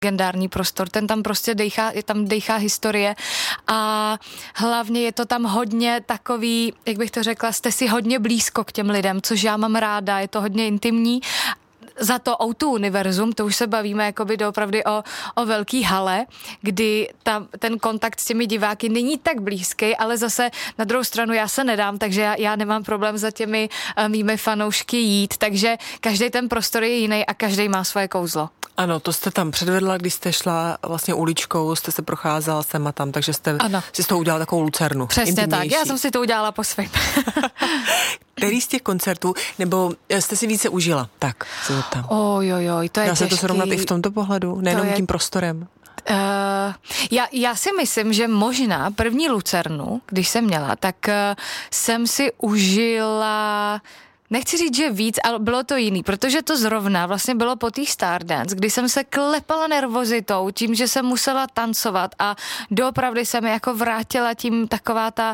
legendární prostor, ten tam prostě dejchá historie a hlavně je to tam hodně takový, jak bych to řekla, jste si hodně blízko k těm lidem, což já mám ráda, je to hodně intimní. Za to O2 univerzum, to už se bavíme jakoby doopravdy o velký hale, kdy ten kontakt s těmi diváky není tak blízký, ale zase na druhou stranu já se nedám, takže já nemám problém za těmi mými fanoušky jít, takže každý ten prostor je jiný a každý má svoje kouzlo. Ano, to jste tam předvedla, když jste šla vlastně uličkou, jste se procházela sem a tam, takže jste si z toho udělala takovou lucernu. Přesně tak, já jsem si to udělala po svém. Který z těch koncertů, nebo jste si více užila? Tak, se zeptám. Ojojoj, to je Dá těžký. se to srovnat i v tomto pohledu, nejenom tím prostorem? Já si myslím, že možná první lucernu, když jsem měla, tak jsem si užila... Nechci říct, že víc, ale bylo to jiný, protože to zrovna vlastně bylo po té Stardance, kdy jsem se klepala nervozitou tím, že jsem musela tancovat a doopravdy se mi jako vrátila tím taková ta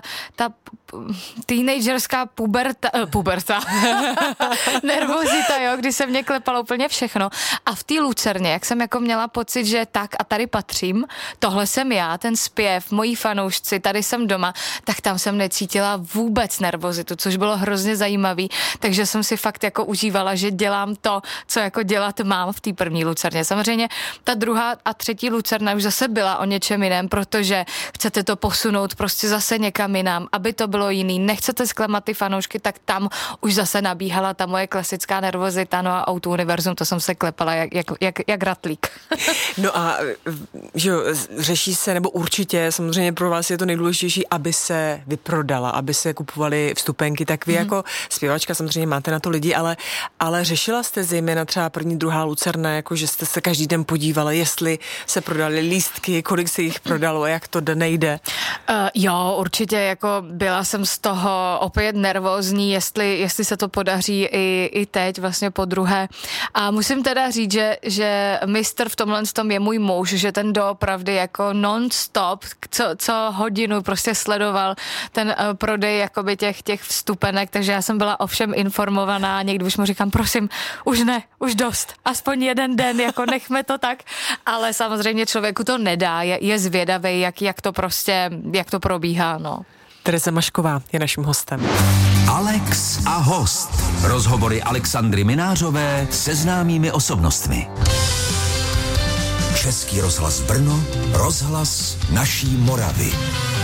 teenagerská puberta. Nervozita, jo, kdy se mě klepalo úplně všechno. A v té lucerně, jak jsem jako měla pocit, že tak a tady patřím, tohle jsem já, ten zpěv, moji fanoušci, tady jsem doma, tak tam jsem necítila vůbec nervozitu, což bylo hrozně zajímavý, takže jsem si fakt jako užívala, že dělám to, co jako dělat mám v té první lucerně. Samozřejmě ta druhá a třetí lucerna už zase byla o něčem jiném, protože chcete to posunout prostě zase někam jinam, aby to bylo jiný. Nechcete zklamat ty fanoušky, tak tam už zase nabíhala ta moje klasická nervozita, no a O2 univerzum, to jsem se klepala jak ratlík. No a že jo, řeší se, nebo určitě, samozřejmě pro vás je to nejdůležitější, aby se vyprodala, aby se kupovaly vstupenky, tak vy jako zpěvačka samozřejmě máte na to lidi, ale řešila jste zejména třeba první, druhá lucerna, jako že jste se každý den podívala, jestli se prodaly lístky, kolik se jich prodalo a jak to nejde? Jo, určitě, jako byla jsem z toho opět nervózní, jestli se to podaří i teď vlastně po druhé. A musím teda říct, že mistr v tomhle tom je můj muž, že ten doopravdy jako non-stop, co hodinu prostě sledoval ten prodej jakoby těch vstupenek, takže já jsem byla ovšem informovaná, někdy už mu říkám, prosím, už ne, už dost, aspoň jeden den, jako nechme to tak, ale samozřejmě člověku to nedá, je zvědavý, jak to probíhá, no. Tereza Mašková je naším hostem. Alex a host. Rozhovory Alexandry Minářové se známými osobnostmi. Český rozhlas Brno, rozhlas naší Moravy.